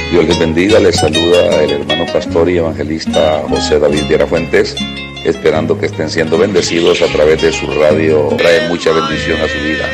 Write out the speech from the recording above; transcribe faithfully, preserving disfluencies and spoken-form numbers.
Dios les bendiga, les saluda el hermano pastor y evangelista José David Viera Fuentes, esperando que estén siendo bendecidos a través de su radio. Trae mucha bendición a su vida.